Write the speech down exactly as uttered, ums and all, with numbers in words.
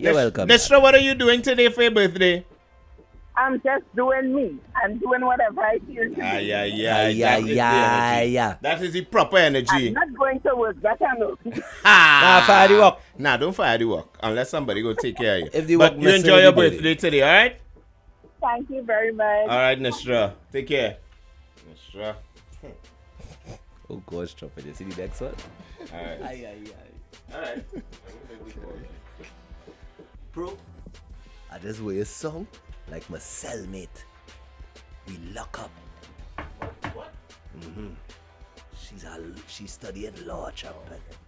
You're welcome. Nishra, what are you doing today for your birthday? I'm just doing me. I'm doing whatever I feel to Ah, do. yeah, yeah, Ah, that yeah, is the yeah, energy. yeah. That is the proper I'm energy. not going to work. That I know. Ah, Nah, fire the work. Nah, don't fire the work unless somebody go take care of you. If the But work you messing enjoy with your the baby. birthday today, all right? Thank you very much. All right, Nishra. Take care. Nishra. Oh, gosh, chop it. You see the next one? All right. Aye, aye, aye. All right. Bro, I just wear a song like my cellmate. We lock up. What? Mm-hmm. She's a, she studying law, chap.